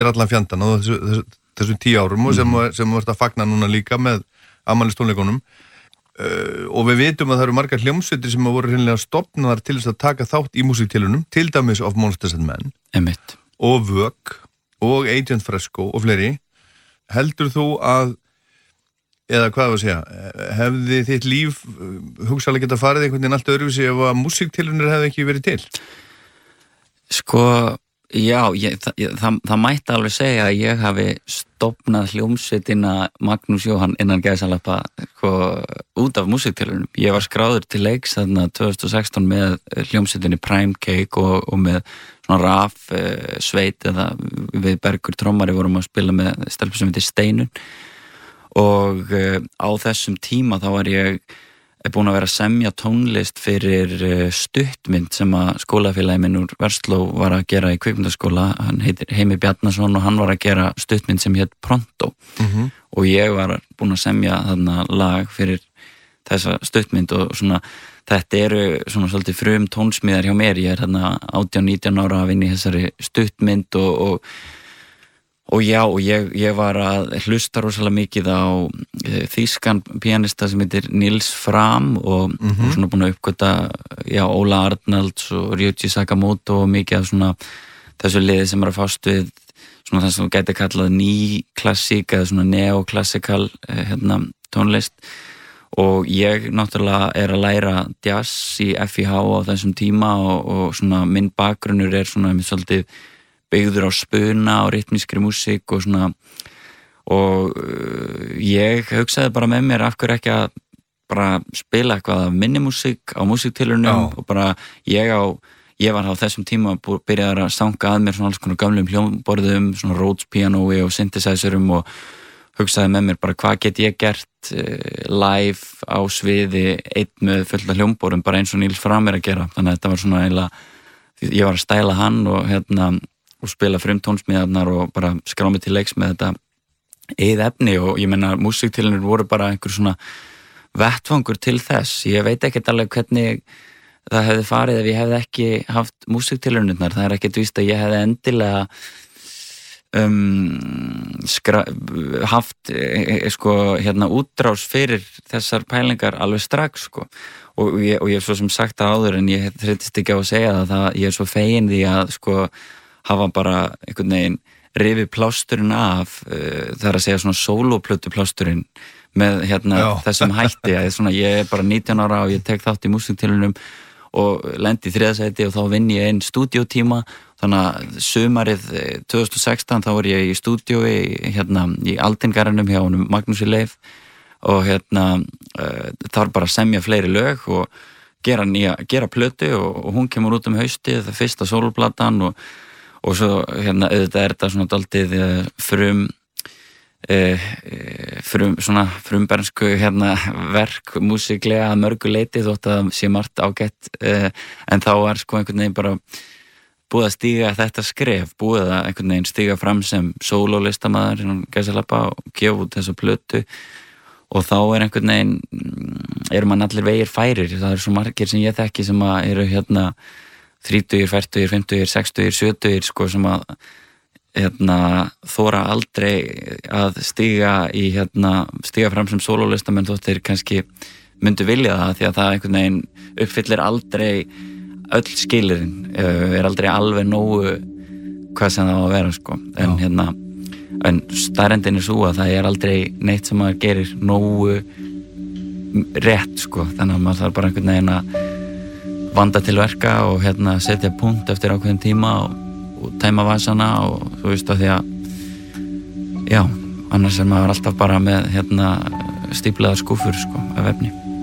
allan fjandann á þessum 10 árum og sem vart að fagna núna líka með afmælistónleikunum og við vitum að það eru margar hljómsveitir sem voru hreinlega stofnaðar til þess að taka þátt í músíktilraunum, til dæmis of Monsters and Men Einmitt. og Vök og Agent Fresco og fleiri. Heldur þú að, eða hvað að segja, hefði þitt líf hugsaðlega geta farið einhvern veginn allt öðruvísi ef að músíktilraunir hefði ekki verið til? Sko, já, það mætti alveg segja að ég hafi stofnað hljómsveitina Magnús Jóhann innan gæsalappa út af músíktilraunum. Ég var skráður til leiks þarna 2016 með hljómsveitinni Prime Cake og með svona raf sveit eða við Bergur trommari vorum að spila með stelpu sem heitir Steinun og á þessum tíma þá var ég búin að vera að semja tónlist fyrir stuttmynd sem að skólafélagi minn úr Versló var að gera í kvikmyndaskóla, hann heitir Heimi Bjarnason og hann var að gera stuttmynd sem hét Pronto og ég var búin að semja þarna lag fyrir þessa stuttmynd og svona þetta eru svona svolítið frum tónsmíðar hjá mér, ég þarna 18-19 ára að vinna í þessari stuttmynd og já, og ég var að hlusta rosalega mikið á þýskan pianista sem heitir Nils Fram og svona búin að uppgöta Óla Arnalds og Ryuichi Sakamoto og mikið af svona þessu liði sem er að fást við svona það sem gæti kallað ný klassík eða svona neoklassikal tónlist og ég náttúrulega er að læra jazz í FIH á þessum tíma og svona minn bakgrunnur er svona svolítið byggður á spuna og ritmískri músík og svona og ég hugsaði bara með mér af hverju ekki að bara spila eitthvað af minni músík á músíktilraunum og bara ég var á þessum tíma byrjaði að stanga að mér svona alls konar gamlum hljómborðum, svona Rhodes pianói og synthesizerum og hugsaði með mér bara hvað get ég gert live á sviði einn með fulla hljómborðum bara eins og Nils Fram er að gera, þannig að þetta var svona eiginlega, ég var að stæla hann og spila frumtónsmíðarnar og bara skrá mig til leiks með þetta eigið efni og ég meina músíktilraunir voru bara einhver svona vettvangur til þess, ég veit ekkert alveg hvernig það hefði farið ef ég hefði ekki haft músíktilraunirnar, það er ekkert víst að ég hefði endilega haft útrás fyrir þessar pælingar alveg strax og ég hef svo sem sagt það áður en ég þreytist ekki á að segja það ég er svo fegin því að hafa bara einhvern veginn rifið plásturinn af það er að segja svona sólóplötu plásturinn með þessum hætti ég er bara 19 ára og ég tek þátt í músíktilraunum og lendi í 3. sæti og þá vinn ég einn stúdíótíma þannig að sumarið 2016 þá var ég í stúdíói í Aldingarðinum hjá honum Magnúsi Leif og þar bara semja fleiri lög og gera plötu og hún kemur út haustið, það fyrsta sólplatan og svo auðvitað er þetta svona dálítið frumbernsku verk músíklega að mörgu leyti þótt að sé margt ágætt en þá er einhvern veginn bara búið að stíga þetta skref, búið að einhvern veginn stíga fram sem sólólistamaður innan gæsalappa og gefa út þessa plötu og þá er einhvern veginn eru mann allir vegir færir, það eru svo margir sem ég þekki sem eru 30, 40, 50, 60, 70 sem að þóra aldrei að stíga fram sem sólólistamenn þótt þeir kannski myndu vilja það því að það einhvern veginn uppfyllir aldrei öll skilyrðin er aldrei alveg nógu hvað sem það á að vera en staðreyndin er svo að það er aldrei neitt sem maður gerir nógu rétt þannig að maður þarf bara einhvern veginn að vanda til verka og setja punkt eftir ákveðin tíma og tæma vasana og þú veist að því að annars er maður alltaf bara með stíplaðar skúfur af efni